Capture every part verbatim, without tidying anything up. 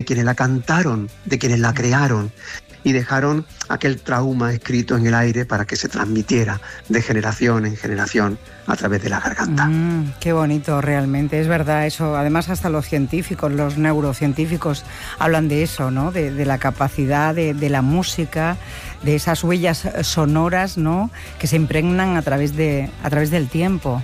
quienes la cantaron, de quienes la crearon, y dejaron aquel trauma escrito en el aire para que se transmitiera de generación en generación a través de la garganta. Mm, qué bonito realmente, es verdad eso. Además hasta los científicos, los neurocientíficos hablan de eso, ¿no? De, de la capacidad de, de la música, de esas huellas sonoras, ¿no? Que se impregnan a través de, a través del tiempo.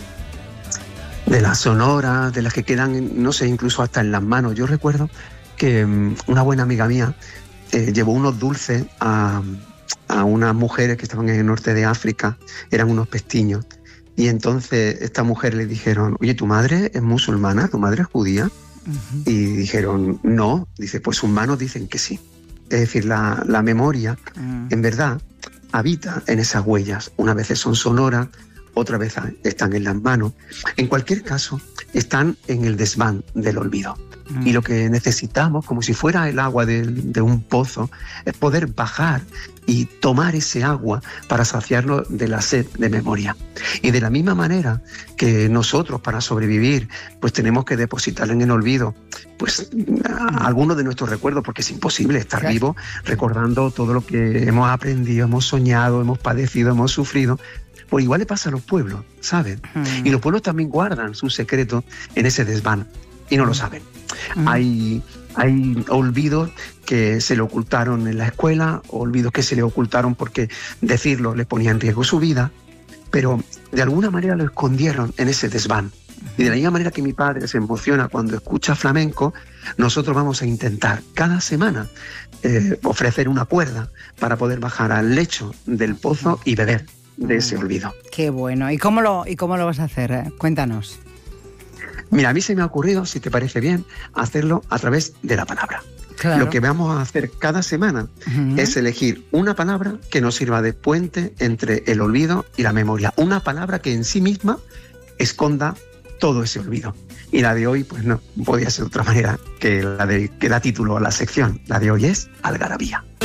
De las sonoras, de las que quedan, no sé, incluso hasta en las manos. Yo recuerdo que um, una buena amiga mía eh, llevó unos dulces a, a unas mujeres que estaban en el norte de África, eran unos pestiños, y entonces estas mujeres le dijeron, oye, ¿tu madre es musulmana? ¿Tu madre es judía? Uh-huh. Y dijeron, no. Dice, pues sus manos dicen que sí. Es decir, la, la memoria, uh-huh. en verdad, habita en esas huellas. Unas veces son sonoras, otras veces están en las manos. En cualquier caso, están en el desván del olvido. Mm. Y lo que necesitamos, como si fuera el agua de, de un pozo, es poder bajar y tomar ese agua para saciarnos de la sed de memoria. Y de la misma manera que nosotros, para sobrevivir, pues tenemos que depositar en el olvido pues algunos de nuestros recuerdos, porque es imposible estar claro. vivo recordando todo lo que hemos aprendido, hemos soñado, hemos padecido, hemos sufrido. Pues igual le pasa a los pueblos, ¿saben? Mm. Y los pueblos también guardan su secreto en ese desván y no lo saben. Mm. Hay, hay olvidos que se le ocultaron en la escuela, olvidos que se le ocultaron porque decirlo le ponía en riesgo su vida, pero de alguna manera lo escondieron en ese desván. Y de la misma manera que mi padre se emociona cuando escucha flamenco, nosotros vamos a intentar cada semana eh, ofrecer una cuerda para poder bajar al lecho del pozo y beber de ese olvido. Qué bueno. ¿Y cómo lo, y cómo lo vas a hacer? Eh? Cuéntanos. Mira, a mí se me ha ocurrido, si te parece bien, hacerlo a través de la palabra. Claro. Lo que vamos a hacer cada semana uh-huh. es elegir una palabra que nos sirva de puente entre el olvido y la memoria. Una palabra que en sí misma esconda todo ese olvido. Y la de hoy, pues no podía ser de otra manera que la de, que da título a la sección. La de hoy es Algarabía.